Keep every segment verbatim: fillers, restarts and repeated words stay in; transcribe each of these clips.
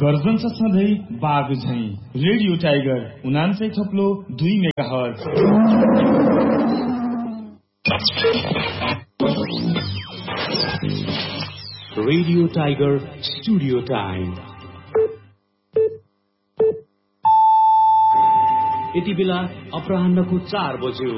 गर्जन छ सधैँ बाघ झैं। रेडियो टाइगर उनान्सय थप्लो दुई mega hertz. Radio tiger studio time यति बेला अपराह्नको चार बज्यो।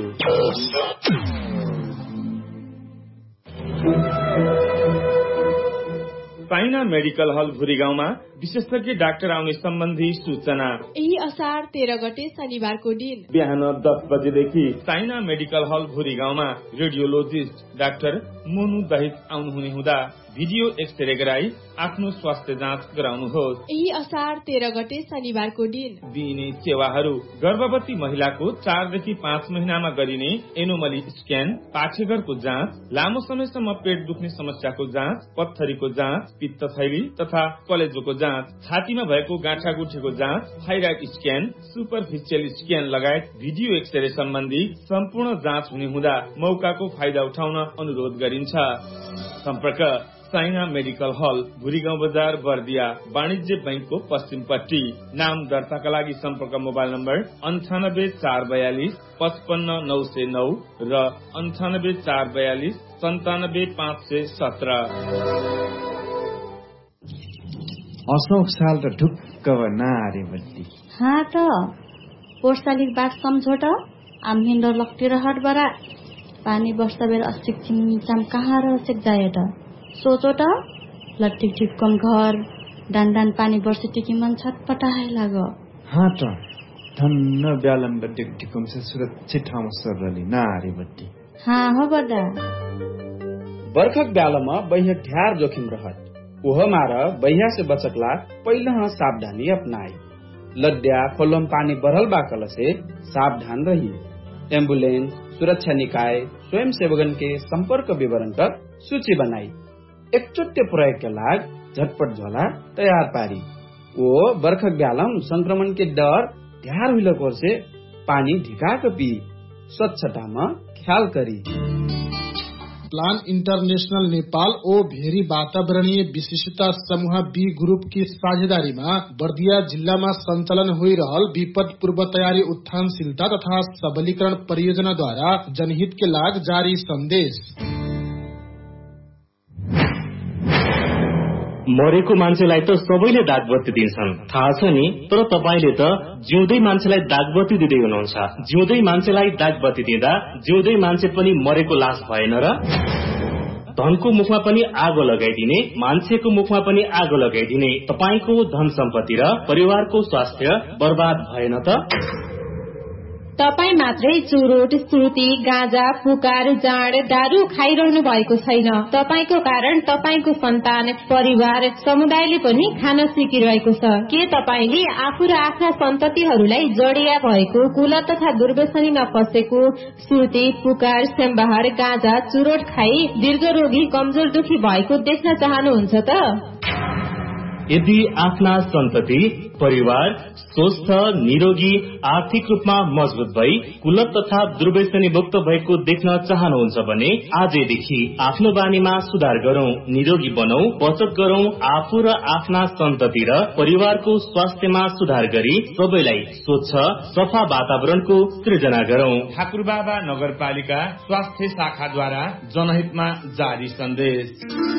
साइना मेडिकल हल भुरीगाउँमा विशेषज्ञ डाक्टर आउने सम्बन्धी सूचना। यही असार तेह्र गते शनिबारको दिन बिहान दस बजेदेखि साइना मेडिकल हल भुरीगाउँमा रेडियोलोजिस्ट डाक्टर मोनु दहित आउनुहुने हुँदा भिडियो एक्सरे गराई आफ्नो स्वास्थ्य जाँच गराउनुहोस्। यही असार तेह्र गते शनिबारको दिन दिइने सेवाहरू गर्भवती महिलाको चारदेखि पाँच महिनामा गरिने एनोमली स्क्यान, पाठेघरको जाँच, लामो समयसम्म पेट दुख्ने समस्याको जाँच, पत्थरीको जाँच, पित्तथैली तथा कलेजोको जाँच, छातीमा भएको गाँठागुठीको जाँच, थाइराइड स्क्यान, सुपरफिसियल स्क्यान लगायत भिडियो एक्सरे सम्बन्धी सम्पूर्ण जाँच हुने हुँदा मौकाको फाइदा उठाउन अनुरोध गरिन्छ। सम्पर्क साइना मेडिकल हल भुरीगाउँ बजार बर्दिया वाणिज्य बैंकको पश्चिमपट्टि। नाम दर्ताका लागि सम्पर्क मोबाइल नम्बर अन्ठानब्बे चार बयालिस पचपन्न नौ सय नौ र अन्ठानब्बे चार बयालिस सन्तानब्बे पाँच सय सत्र। अशोक साल त ढुक्क नारे बत्ती हाँ त पोर्सालिक बाग सम्झोट आम्हिन्डो लक्तिर हट बरा पानी वर्षा बेर अस्तिक चिमचाम कहाँ र सेक जाए त सोचो त लट्ठी ठिक्कम घर डान डान पानी वर्षी टिकी मन छटपटाए लाग। हाँ त धन्न ब्यालम बत्ती टिकम से सुरक्षित ठाउँ सरली नारे बत्ती। हाँ हो बदा बर्खक ब्यालमा बहिया ढ्यार जोखिम रहत ओह मार बहिया से बचकला पहिला सावधानी अपनाई। लड्या खोलम पानी बढ़ल बाकल से सावधान रही। एम्बुलेंस, सुरक्षा निकाय, स्वयं सेवकन के संपर्क विवरण तक सूची बनाई। एकचोट्य प्रयोग के लाग झटपट झोला तैयार पारी। वो बर्खक ब्यालम संक्रमण के डर ढ्यार हुइलकोर से पानी ढिका के पी स्वच्छता में ख्याल करी। प्लान इंटरनेशनल नेपाल ओ भेरी वातावरणीय विशिष्टता समूह बी ग्रुप की साझेदारी में बर्दिया जिला में संचालन हो रहल विपद पूर्व तैयारी उत्थानशीलता तथा सबलीकरण परियोजना द्वारा जनहित के लाग जारी संदेश। मरेको मान्छेलाई त सबैले दागबत्ती दिन्छन् थाहा छ नि, तर तपाईले त जिउँदै मान्छेलाई दागबत्ती दिँदै हुनुहुन्छ। जिउँदै मान्छेलाई दागबत्ती दिँदा जिउँदै मान्छे पनि मरेको लास भएन र? धनको मुखमा पनि आगो लगाइदिने, मान्छेको मुखमा पनि आगो लगाइदिने तपाईको धन सम्पत्ति र परिवारको स्वास्थ्य बर्बाद भएन त? तपाई मात्रै चुरोट, सुर्ती, गाँजा, पुकार, जाँड, दारू खाइरहनु भएको छैन। तपाईको कारण तपाईको सन्तान, परिवार, समुदायले पनि खान सिकिरहेको छ। के तपाईले आफू र आफ्ना सन्ततिहरूलाई जडिया भएको कुलत तथा दुर्व्यसनीमा फसेको सुर्ती, पुकार, सेम्बाहार, गाँजा, चुरोट खाई दीर्घरोगी कमजोर दुखी भएको देख्न चाहनुहुन्छ त? यदि आफ्ना सन्तति, परिवार स्वस्थ, निरोगी, आर्थिक रूपमा मजबुत भई कुलत तथा दुर्व्यसनी मुक्त भएको देख्न चाहनुहुन्छ भने आजैदेखि आफ्नो बानीमा सुधार गरौं, निरोगी बनौं, बचत गरौं, आफू र आफ्ना सन्तति र परिवारको स्वास्थ्यमा सुधार गरी सबैलाई स्वच्छ सफा वातावरणको सृजना गरौं। ठाकुरबाबा नगरपालिका स्वास्थ्य शाखाद्वारा जनहितमा जारी सन्देश।